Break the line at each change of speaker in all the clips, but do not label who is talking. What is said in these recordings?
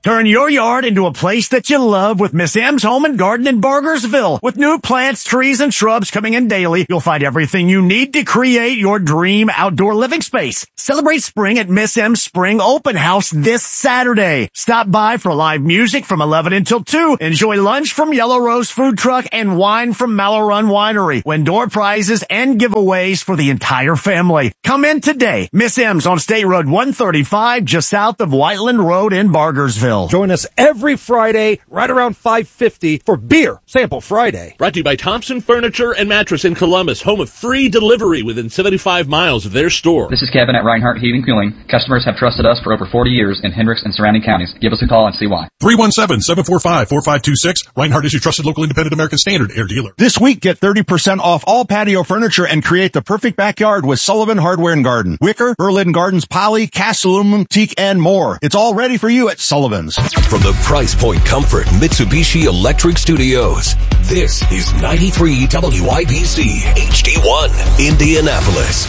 Turn your yard into a place that you love with Miss M's Home and Garden in Bargersville. With new plants, trees, and shrubs coming in daily, you'll find everything you need to create your dream outdoor living space. Celebrate spring at Miss M's Spring Open House this Saturday. Stop by for live music from 11 until 2. Enjoy lunch from Yellow Rose Food Truck and wine from Mallow Run Winery. Win door prizes and giveaways for the entire family. Come in today. Miss M's on State Road 135, just south of Whiteland Road in Bargersville.
Join us every Friday right around 5:50 for Beer Sample Friday.
Brought to you by Thompson Furniture and Mattress in Columbus, home of free delivery within 75 miles of their store.
This is Kevin at Reinhardt Heating and Cooling. Customers have trusted us for over 40 years in Hendricks and surrounding counties. Give us a call and see why.
317-745-4526. Reinhardt is your trusted local independent American Standard air dealer.
This week, get 30% off all patio furniture and create the perfect backyard with Sullivan Hardware and Garden. Wicker, Berlin Gardens, poly, cast aluminum, teak, and more. It's all ready for you at Sullivan's.
From the Price Point Comfort Mitsubishi Electric Studios, this is 93 WIBC HD1 Indianapolis.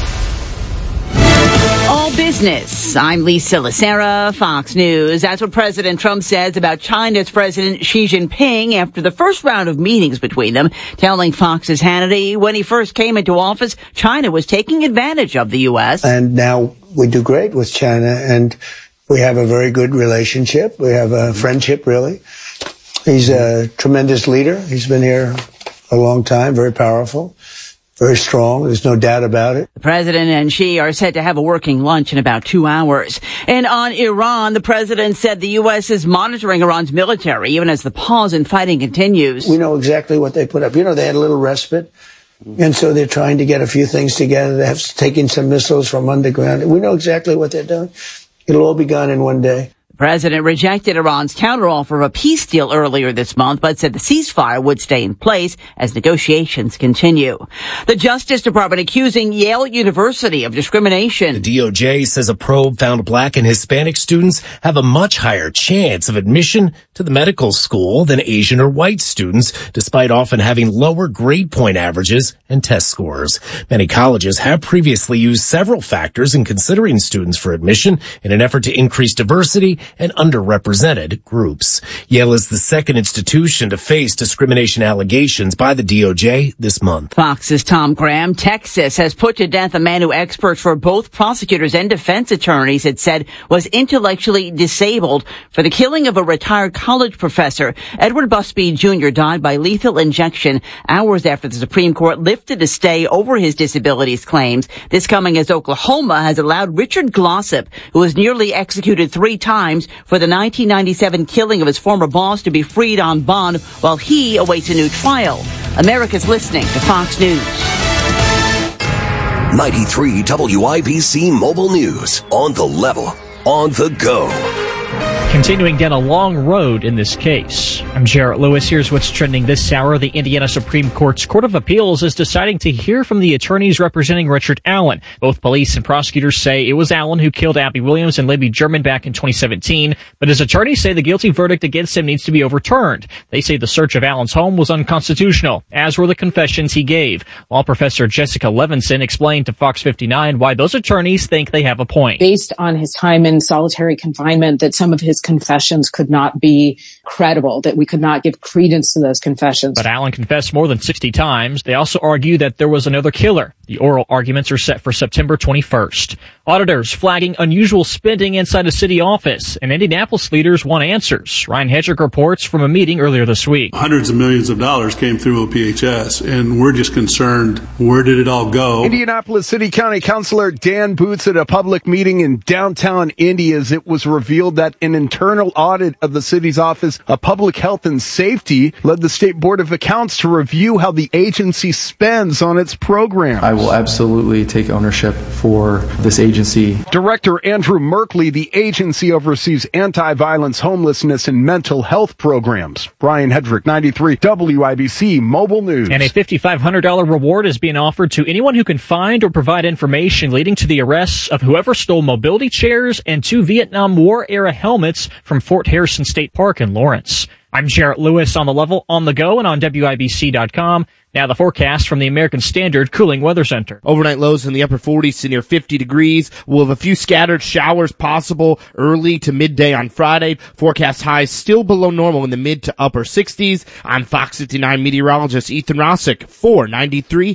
All business. I'm Lisa Lacera, Fox News. That's what President Trump says about China's President Xi Jinping after the first round of meetings between them, telling Fox's Hannity when he first came into office, China was taking advantage of the U.S.
And now we do great with China, and we have a very good relationship. We have a friendship, really. He's a tremendous leader. He's been here a long time, very powerful, very strong. There's no doubt about it.
The president and Xi are set to have a working lunch in about 2 hours. And on Iran, the president said the U.S. is monitoring Iran's military, even as the pause in fighting continues.
We know exactly what they put up. You know, they had a little respite. And so they're trying to get a few things together. They have taken some missiles from underground. We know exactly what they're doing. It'll all be gone in one day.
The president rejected Iran's counteroffer of a peace deal earlier this month, but said the ceasefire would stay in place as negotiations continue. The Justice Department accusing Yale University of discrimination.
The DOJ says a probe found Black and Hispanic students have a much higher chance of admission to the medical school than Asian or white students, despite often having lower grade point averages and test scores. Many colleges have previously used several factors in considering students for admission in an effort to increase diversity and underrepresented groups. Yale is the second institution to face discrimination allegations by the DOJ this month.
Fox's Tom Graham. Texas has put to death a man who experts for both prosecutors and defense attorneys had said was intellectually disabled for the killing of a retired college professor. Edward Busby Jr. died by lethal injection hours after the Supreme Court lifted a stay over his disabilities claims. This coming as Oklahoma has allowed Richard Glossip, who was nearly executed 3 times for the 1997 killing of his former boss, to be freed on bond while he awaits a new trial. America's listening to Fox News.
93 WIBC Mobile News. On the level. On the go.
Continuing down a long road in this case. I'm Jarrett Lewis. Here's what's trending this hour. The Indiana Supreme Court's Court of Appeals is deciding to hear from the attorneys representing Richard Allen. Both police and prosecutors say it was Allen who killed Abby Williams and Libby German back in 2017, but his attorneys say the guilty verdict against him needs to be overturned. They say the search of Allen's home was unconstitutional, as were the confessions he gave. Law professor Jessica Levinson explained to Fox 59 why those attorneys think they have a point.
Based on his time in solitary confinement, that some of his confessions could not be credible, that we could not give credence to those confessions.
But Allen confessed more than 60 times. They also argue that there was another killer. The oral arguments are set for September 21st. Auditors flagging unusual spending inside a city office, and Indianapolis leaders want answers. Ryan Hedrick reports from a meeting earlier this week.
Hundreds of millions of dollars came through OPHS, and we're just concerned, where did it all go?
Indianapolis City County Councilor Dan Boots at a public meeting in downtown Indy as it was revealed that an internal audit of the city's Office of Public Health and Safety led the State Board of Accounts to review how the agency spends on its programs.
I will absolutely take ownership for this agency.
Director Andrew Merkley, the agency oversees anti-violence, homelessness, and mental health programs. Brian Hedrick, 93 WIBC Mobile News.
And a $5,500 reward is being offered to anyone who can find or provide information leading to the arrests of whoever stole mobility chairs and 2 Vietnam War-era helmets from Fort Harrison State Park in Lawrence. I'm Jarrett Lewis on the level, on the go, and on WIBC.com. Now the forecast from the American Standard Cooling Weather Center.
Overnight lows in the upper 40s to near 50 degrees. We'll have a few scattered showers possible early to midday on Friday. Forecast highs still below normal in the mid to upper 60s. I'm Fox 59 meteorologist Ethan Rossick for 93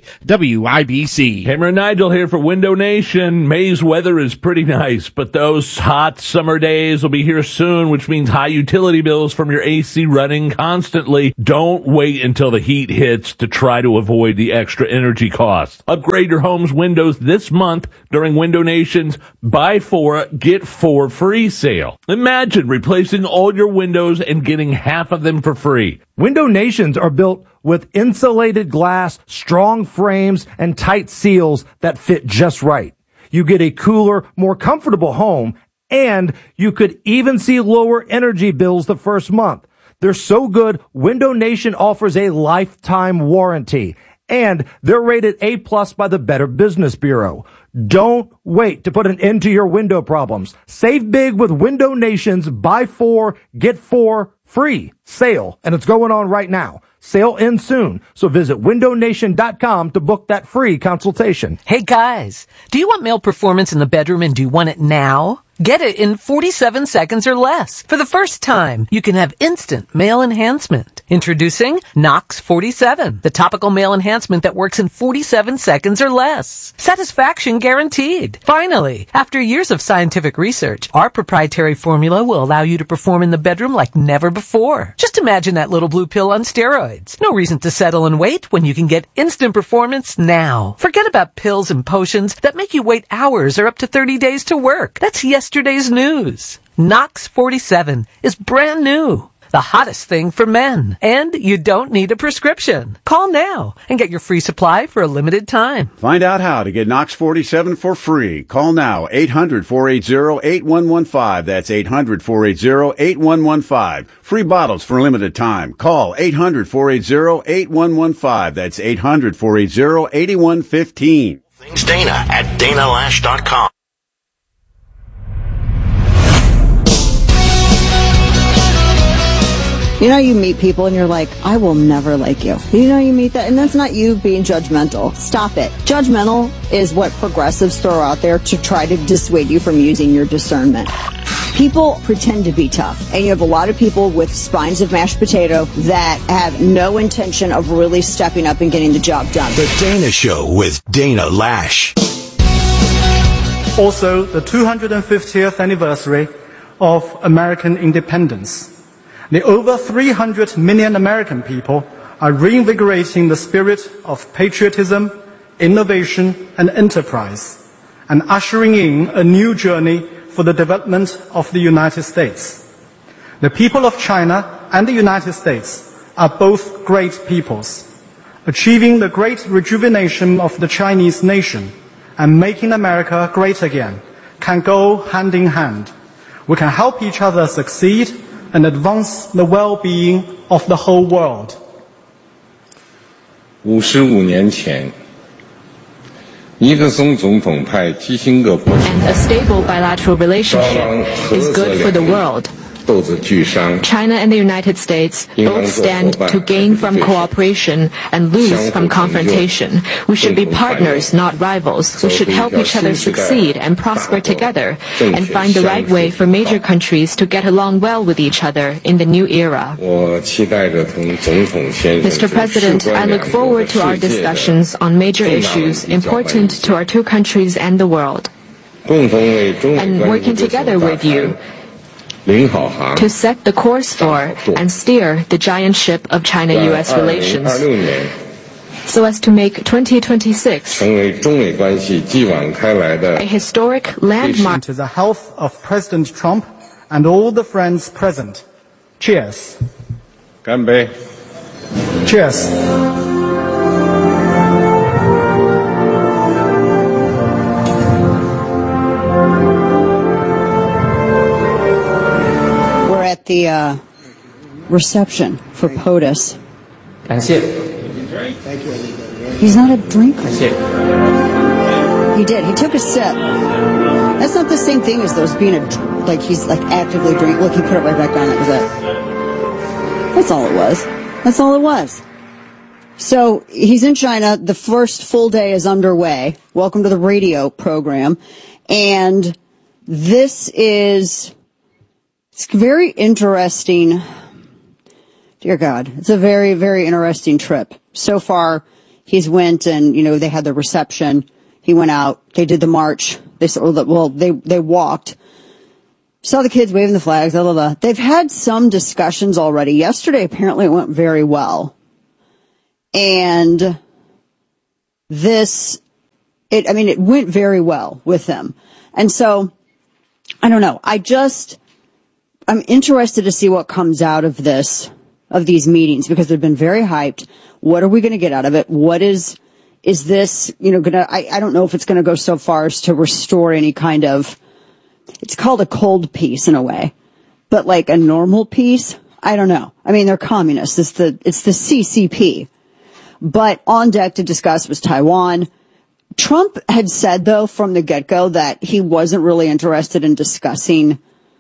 WIBC.
Cameron Nigel here for Window Nation. May's weather is pretty nice, but those hot summer days will be here soon, which means high utility bills from your AC running constantly. Don't wait until the heat hits to try to avoid the extra energy costs. Upgrade your home's windows this month during Window Nation's Buy 4, Get 4 free sale. Imagine replacing all your windows and getting half of them for free.
Window Nations are built with insulated glass, strong frames, and tight seals that fit just right. You get a cooler, more comfortable home, and you could even see lower energy bills the first month. They're so good, Window Nation offers a lifetime warranty, and they're rated A+ by the Better Business Bureau. Don't wait to put an end to your window problems. Save big with Window Nation's Buy 4, Get 4 free sale, and it's going on right now. Sale ends soon, so visit windownation.com to book that free consultation.
Hey guys, do you want male performance in the bedroom and do you want it now? Get it in 47 seconds or less. For the first time, you can have instant male enhancement. Introducing Nox 47, the topical male enhancement that works in 47 seconds or less. Satisfaction guaranteed. Finally, after years of scientific research, our proprietary formula will allow you to perform in the bedroom like never before. Just imagine that little blue pill on steroids. No reason to settle and wait when you can get instant performance now. Forget about pills and potions that make you wait hours or up to 30 days to work. That's yesterday's news. Nox 47 is brand new. The hottest thing for men. And you don't need a prescription. Call now and get your free supply for a limited time.
Find out how to get Nox 47 for free. Call now, 800-480-8115. That's 800-480-8115. Free bottles for a limited time. Call 800-480-8115. That's 800-480-8115.
Things Dana at DanaLash.com.
You know, you meet people and you're like, I will never like you. You know, you meet that, and that's not you being judgmental. Stop it. Judgmental is what progressives throw out there to try to dissuade you from using your discernment. People pretend to be tough, and you have a lot of people with spines of mashed potato that have no intention of really stepping up and getting the job done.
The Dana Show with Dana Lash.
Also, the 250th anniversary of American independence. The over 300 million American people are reinvigorating the spirit of patriotism, innovation, and enterprise, and ushering in a new journey for the development of the United States. The people of China and the United States are both great peoples. Achieving the great rejuvenation of the Chinese nation and making America great again can go hand in hand. We can help each other succeed and advance the well-being of the whole world.
55年前，尼克松总统派基辛格博士
And a stable bilateral relationship is good for the world. China and the United States both stand to gain from cooperation and lose from confrontation. We should be partners, not rivals. We should help each other succeed and prosper together and find the right way for major countries to get along well with each other in the new era. Mr. President, I look forward to our discussions on major issues important to our two countries and the world, and working together with you to set the course for and steer the giant ship of China-U.S. relations so as to make 2026 a historic landmark.
To the health of President Trump and all the friends present. Cheers.
干杯.
Cheers.
At the reception for POTUS.
感谢.
He's not a drinker. He did. He took a sip. That's not the same thing as those being like he's like actively drinking. Look, he put it right back on. That was it. That's all it was. That's all it was. So he's in China. The first full day is underway. Welcome to the radio program. And this is, it's very interesting. Dear God, it's a very, very interesting trip. So far, he's went and, they had the reception. He went out. They did the march. They walked. Saw the kids waving the flags, blah, blah, blah. They've had some discussions already. Yesterday, apparently, it went very well. And it went very well with them. And so, I don't know. I'm interested to see what comes out of these meetings, because they've been very hyped. What are we going to get out of it? What is this, I don't know if it's going to go so far as to restore any kind of, it's called a cold peace in a way, but like a normal peace? I don't know. I mean, they're communists. It's the CCP. But on deck to discuss was Taiwan. Trump had said, though, from the get-go that he wasn't really interested in discussing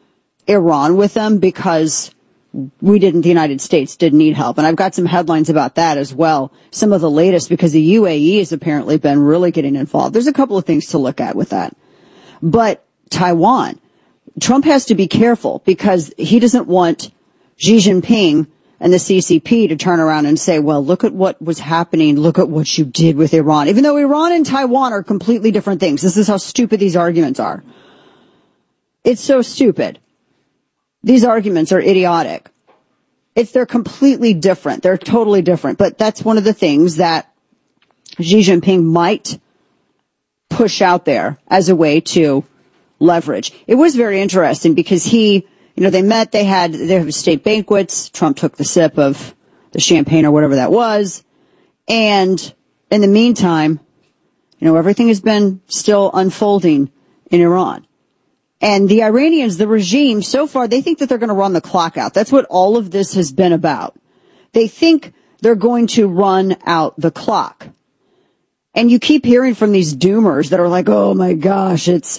Iran with them because the United States didn't need help. And I've got some headlines about that as well. Some of the latest, because the UAE has apparently been really getting involved. There's a couple of things to look at with that. But Taiwan, Trump has to be careful because he doesn't want Xi Jinping and the CCP to turn around and say, well, look at what was happening. Look at what you did with Iran. Even though Iran and Taiwan are completely different things. This is how stupid these arguments are. It's so stupid. These arguments are idiotic. They're completely different. They're totally different. But that's one of the things that Xi Jinping might push out there as a way to leverage. It was very interesting because they met, they have state banquets. Trump took the sip of the champagne or whatever that was. And in the meantime, everything has been still unfolding in Iran. And the Iranians, the regime, so far, they think that they're going to run the clock out. That's what all of this has been about. They think they're going to run out the clock. And you keep hearing from these doomers that are like, oh my gosh, it's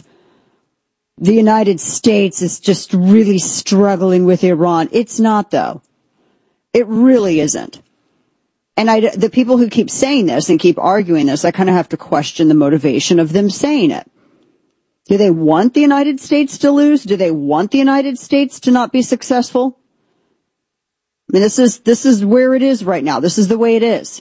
the United States is just really struggling with Iran. It's not, though. It really isn't. And the people who keep saying this and keep arguing this, I kind of have to question the motivation of them saying it. Do they want the United States to lose? Do they want the United States to not be successful? I mean, this is where it is right now. This is the way it is.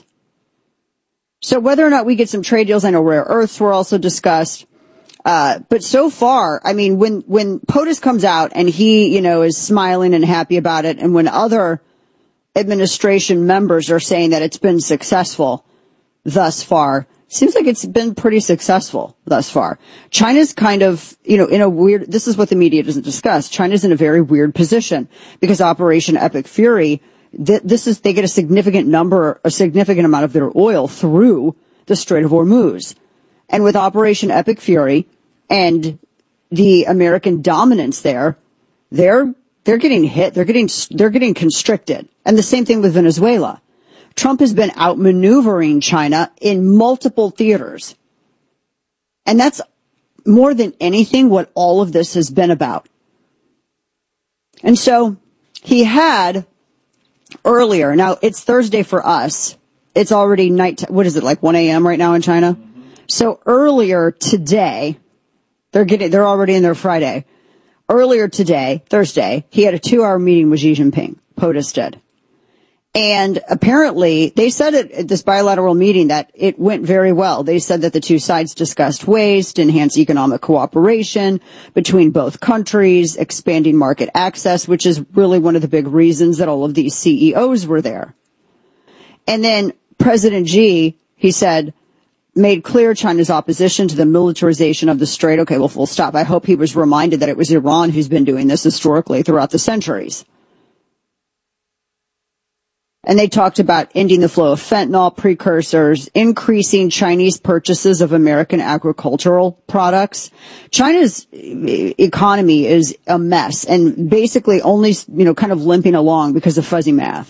So whether or not we get some trade deals, I know rare earths were also discussed. But so far, I mean, when POTUS comes out and he, is smiling and happy about it, and when other administration members are saying that it's been successful thus far, seems like it's been pretty successful thus far. China's kind of, in a weird, this is what the media doesn't discuss. China's in a very weird position because Operation Epic Fury, they get a significant amount of their oil through the Strait of Hormuz. And with Operation Epic Fury and the American dominance there, they're getting hit. They're getting constricted. And the same thing with Venezuela. Trump has been outmaneuvering China in multiple theaters. And that's more than anything what all of this has been about. And so he had earlier, now it's Thursday for us. It's already night, what is it, like 1 a.m. right now in China? So earlier today, they're already in their Friday. Earlier today, Thursday, he had a 2-hour meeting with Xi Jinping. POTUS did. And apparently, they said at this bilateral meeting that it went very well. They said that the two sides discussed ways to enhance economic cooperation between both countries, expanding market access, which is really one of the big reasons that all of these CEOs were there. And then President Xi, he said, made clear China's opposition to the militarization of the Strait. Okay, well, full stop. I hope he was reminded that it was Iran who's been doing this historically throughout the centuries. And they talked about ending the flow of fentanyl precursors, increasing Chinese purchases of American agricultural products. China's economy is a mess and basically only, kind of limping along because of fuzzy math.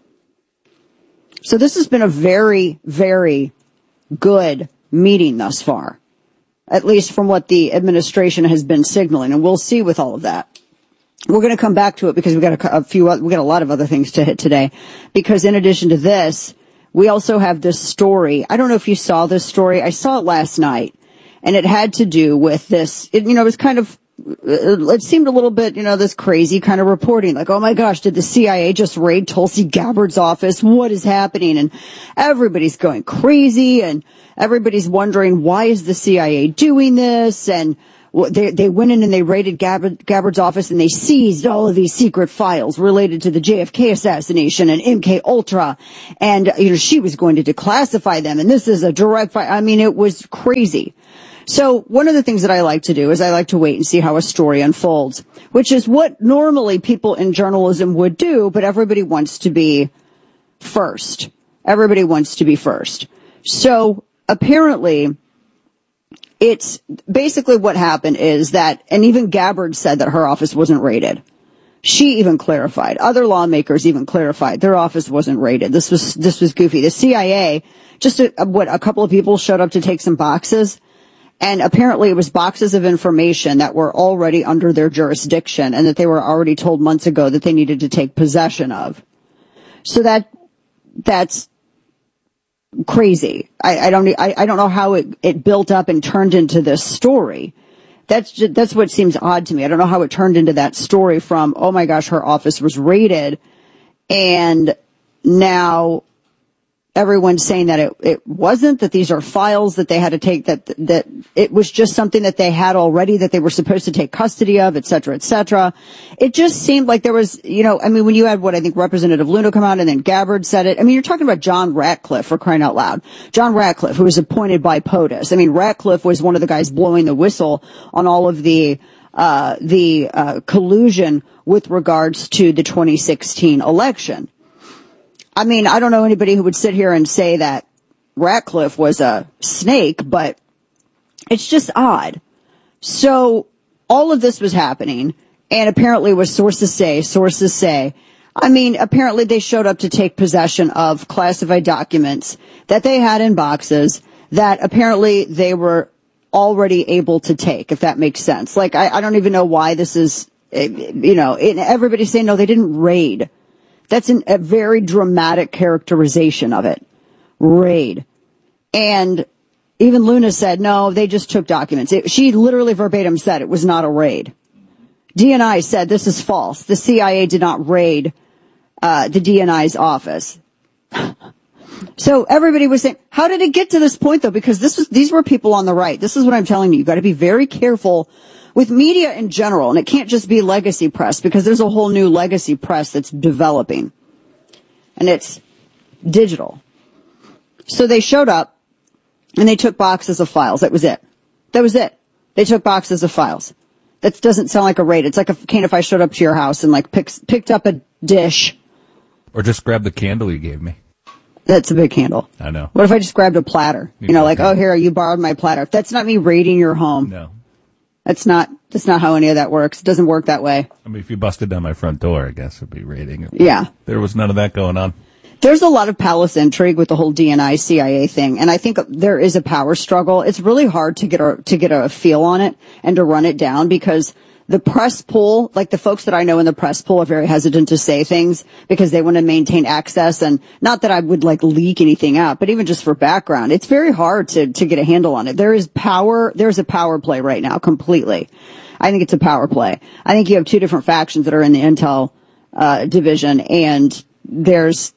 So this has been a very, very good meeting thus far, at least from what the administration has been signaling. And we'll see with all of that. We're going to come back to it because we got a lot of other things to hit today. Because in addition to this, we also have this story. I don't know if you saw this story. I saw it last night, and it had to do with this. It was kind of, it seemed a little bit, this crazy kind of reporting, like, oh my gosh, did the CIA just raid Tulsi Gabbard's office? What is happening? And everybody's going crazy, and everybody's wondering, why is the CIA doing this? And they went in and they raided Gabbard's office, and they seized all of these secret files related to the JFK assassination and MK Ultra. And, she was going to declassify them. And this is a direct file. I mean, it was crazy. So one of the things that I like to do is I like to wait and see how a story unfolds, which is what normally people in journalism would do, but everybody wants to be first. Everybody wants to be first. So apparently, it's basically what happened is that, and even Gabbard said that her office wasn't raided. She even clarified. Other lawmakers even clarified their office wasn't raided. This was goofy. The CIA, a couple of people showed up to take some boxes, and apparently it was boxes of information that were already under their jurisdiction and that they were already told months ago that they needed to take possession of. So that's crazy. I don't know how it built up and turned into this story. That's what seems odd to me. I don't know how it turned into that story from, oh my gosh, her office was raided, and now everyone's saying that it wasn't, that these are files that they had to take, that it was just something that they had already that they were supposed to take custody of, et cetera, et cetera. It just seemed like there was, when you had Representative Luna come out and then Gabbard said it. I mean, you're talking about John Ratcliffe, for crying out loud. John Ratcliffe, who was appointed by POTUS. I mean, Ratcliffe was one of the guys blowing the whistle on all of the collusion with regards to the 2016 election. I mean, I don't know anybody who would sit here and say that Ratcliffe was a snake, but it's just odd. So all of this was happening, and apparently was sources say. I mean, apparently they showed up to take possession of classified documents that they had in boxes that apparently they were already able to take, if that makes sense. Like, I don't even know why this is, everybody's saying, no, they didn't raid. That's a very dramatic characterization of it. Raid. And even Luna said, no, they just took documents. She literally verbatim said it was not a raid. DNI said this is false. The CIA did not raid the DNI's office. So everybody was saying, how did it get to this point, though? Because these were people on the right. This is what I'm telling you. You've got to be very careful with media in general, and it can't just be legacy press, because there's a whole new legacy press that's developing, and it's digital. So they showed up, and they took boxes of files. That was it. They took boxes of files. That doesn't sound like a raid. It's like if I showed up to your house and picked up a dish.
Or just grabbed the candle you gave me.
That's a big candle.
I know.
What if I just grabbed a platter? Oh, here, you borrowed my platter. That's not me raiding your home.
No.
That's not how any of that works. It doesn't work that way.
I mean, if you busted down my front door, I guess it'd be raiding.
Yeah.
There was none of that going on.
There's a lot of palace intrigue with the whole DNI CIA thing, and I think there is a power struggle. It's really hard to get a feel on it and to run it down, because the press pool, like the folks that I know in the press pool, are very hesitant to say things because they want to maintain access. And not that I would leak anything out, but even just for background, it's very hard to get a handle on it. There's a power play right now, completely. I think it's a power play. I think you have two different factions that are in the intel division, and there's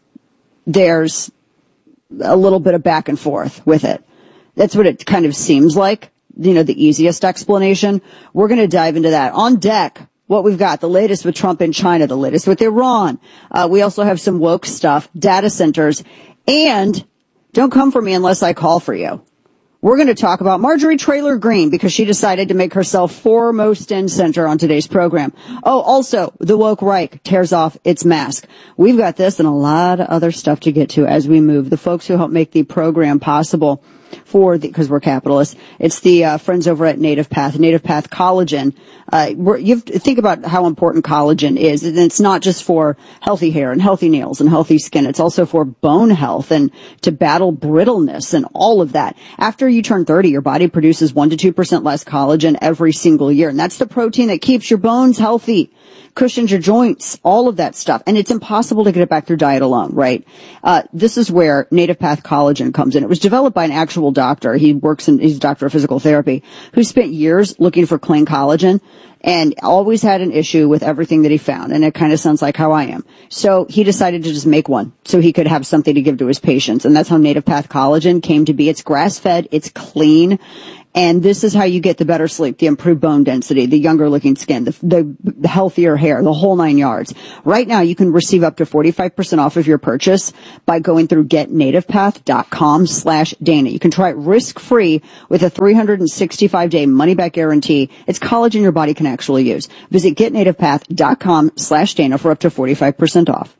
a little bit of back and forth with it. That's what it kind of seems like. The easiest explanation. We're going to dive into that. On deck, what we've got, the latest with Trump in China, the latest with Iran. We also have some woke stuff, data centers, and don't come for me unless I call for you. We're going to talk about Marjorie Taylor Greene, because she decided to make herself foremost in center on today's program. Oh, also, the woke Reich tears off its mask. We've got this and a lot of other stuff to get to as we move. The folks who help make the program possible. because we're capitalists. It's the friends over at Native Path Collagen. You have to think about how important collagen is. And it's not just for healthy hair and healthy nails and healthy skin. It's also for bone health and to battle brittleness and all of that. After you turn 30, your body produces 1% to 2% less collagen every single year. And that's the protein that keeps your bones healthy, cushions your joints, all of that stuff. And it's impossible to get it back through diet alone, right? This is where Native Path Collagen comes in. It was developed by an actual doctor. He's a doctor of physical therapy who spent years looking for clean collagen and always had an issue with everything that he found. And it kind of sounds like how I am. So he decided to just make one so he could have something to give to his patients. And that's how Native Path Collagen came to be. It's grass-fed, it's clean. And this is how you get the better sleep, the improved bone density, the younger looking skin, the healthier hair, the whole 9 yards. Right now, you can receive up to 45% off of your purchase by going through getnativepath.com/Dana. You can try it risk-free with a 365-day money-back guarantee. It's collagen your body can actually use. Visit getnativepath.com/Dana for up to 45% off.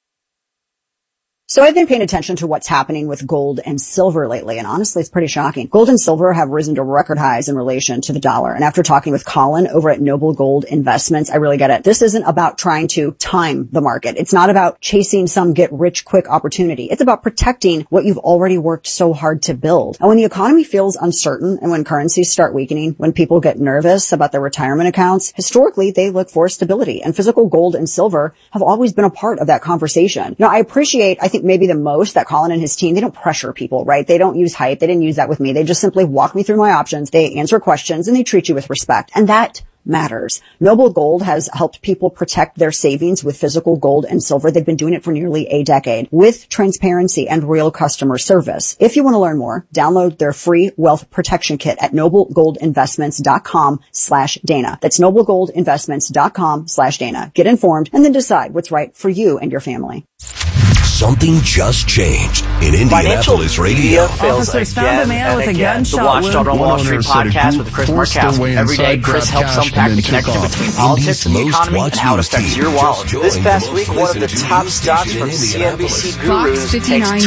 So I've been paying attention to what's happening with gold and silver lately, and honestly, it's pretty shocking. Gold and silver have risen to record highs in relation to the dollar. And after talking with Colin over at Noble Gold Investments, I really get it. This isn't about trying to time the market. It's not about chasing some get-rich-quick opportunity. It's about protecting what you've already worked so hard to build. And when the economy feels uncertain and when currencies start weakening, when people get nervous about their retirement accounts, historically, they look for stability. And physical gold and silver have always been a part of that conversation. Now, I think maybe the most that Colin and his team, they don't pressure people, right? They don't use hype. They didn't use that with me. They just simply walk me through my options. They answer questions and they treat you with respect. And that matters. Noble Gold has helped people protect their savings with physical gold and silver. They've been doing it for nearly a decade with transparency and real customer service. If you want to learn more, download their free wealth protection kit at noblegoldinvestments.com/Dana. That's noblegoldinvestments.com/Dana. Get informed and then decide what's right for you and your family.
Something just changed in Indianapolis radio.
Officers found a man with a gunshot. The Watchdog on Wall Street podcast with Chris Markowski. Every day, Chris helps unpack the connection between politics and the economy and how it affects your wallet. This past week, one of the top stocks from CNBC gurus takes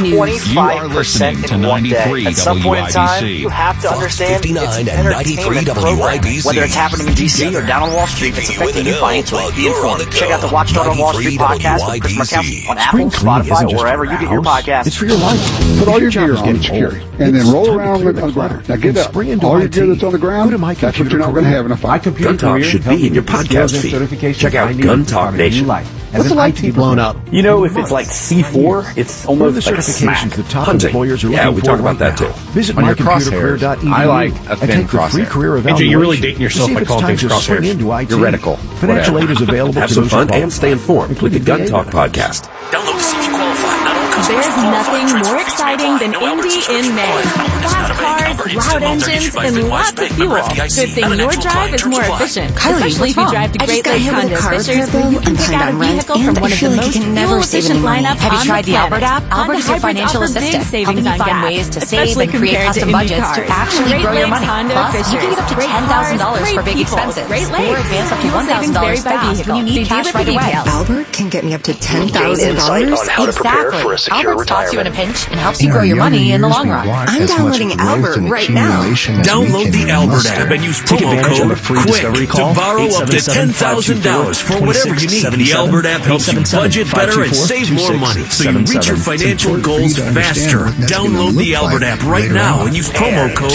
25% in one day. At some point in time, you have to understand it's an entertainment program. Whether it's happening in D.C. or down on Wall Street, it's affecting you financially. Be informed. Check out the Watchdog on Wall Street podcast with Chris Markowski on Apple, Spotify, or wherever you get your podcast.
It's for your life. Put all your gear on security and then roll around on the ground. Now get up. All your gear that's on the ground, that's what you're not going to have in a fight.
Gun Talk should be in your podcast feed. Check out Gun Talk Nation.
What's the light to be blown up?
You know, if it's like C4, it's almost like smack.
Hunting. Yeah, we talk about that too.
Visit mycomputercareer.edu.
I like a thin crosshair.
AJ,
you're really dating yourself by calling things crosshairs.
You're radical. Financial aid is available.
Have some fun and stay informed with the Gun Talk podcast. Download to see if you qualify.
There's nothing more exciting than Indy in May. Fast cars, loud engines, and lots of fuel. Good thing your drive is more efficient. Especially if you drive to Great Lakes Condo Fishers, where you can pick out a vehicle from one of the most fuel-efficient lineups
Have you
on
tried
the
the Albert
planet.
app? Albert is your financial assistant, helping you find ways to save and create custom budgets to actually grow your money. Plus, you can get up to $10,000 for big expenses, or advance up to $1,000 fast when you need cash right away.
Albert can get me up to $10,000.
Exactly. Albert spots you in a pinch and helps you grow your money in the long run.
I'm downloading Albert right now.
Download the Albert app and use promo code QUICK to borrow up to $10,000 for whatever you need. The Albert app helps you budget better and save more money so you reach your financial goals faster. Download the Albert app right now and use promo code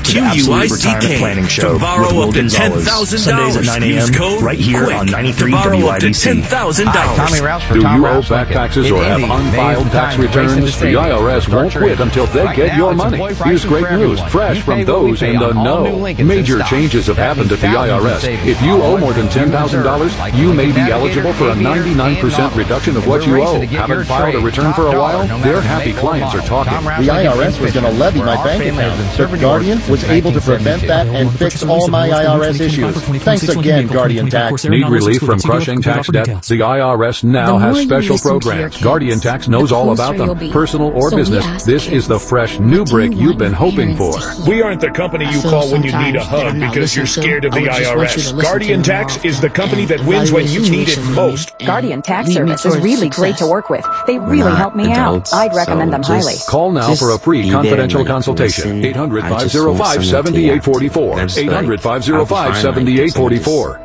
QUICK to borrow up to $10,000. Use code QUICK to borrow up to $10,000.
Do you owe back taxes or have unfiled tax returns? The IRS won't quit until they get your money. Here's great news, fresh from those in the know. Major changes have happened at the IRS. If you owe more than $10,000, you may be eligible for a 99% reduction of what you owe. Haven't filed a return for a while? Their happy clients are talking.
The IRS was going to levy my bank account, but Guardian was able to prevent that and fix all my IRS issues. Thanks again, Guardian Tax.
Need relief from crushing tax debt? The IRS now has special programs. Guardian Tax knows all all about them, personal or business. This is the fresh new brick you've been hoping for.
We aren't the company you call when you need a hug because you're scared of the IRS. Guardian Tax is the company that wins when you need it most.
Guardian Tax Service is really great to work with. They really help me out. I'd recommend them highly.
Call now for a free confidential consultation. 800-505-7844. 800-505-7844.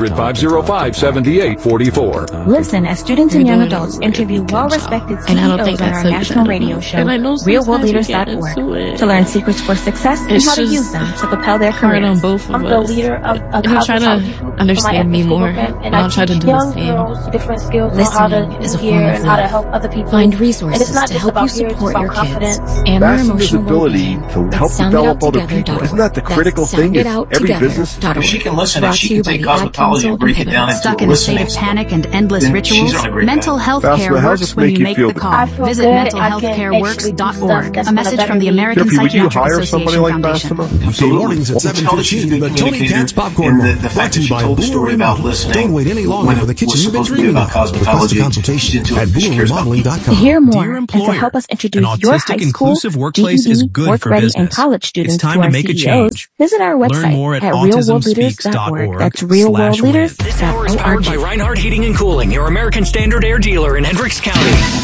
800-505-7844.
Listen as students and young adults interview well-respected CEOs on our national radio show, RealWorldLeaders.org, to learn secrets for success and how to use them to propel their careers.
I'm the leader of a try to understand me more, and I'll try to do the same.
Listening is a form of love. Find resources to help you support your kids and their emotional well-being.
To help develop other people. Isn't that the critical thing? Is every business?
If she can listen, if she can take cosmetology and break it down into
stuck in a state of panic and endless rituals, mental health care works when you make the call. Visit mentalhealthcareworks.org. A message from the American Psychiatric Association Foundation.
So mornings at 7:15, the Tony Katz Popcorn Room, brought to you by Boulder Remodeling. Don't wait any longer for the kitchen you've been dreaming of. Request a consultation at BoulderRemodeling.com.
To hear more and to help us introduce your high school, GED, work-ready, and college students to our CEOs, visit our website at realworldleaders.org. That's realworldleaders.org.
This hour is powered by Reinhardt Heating and Cooling, your American Standard Air dealer in Hendricks County.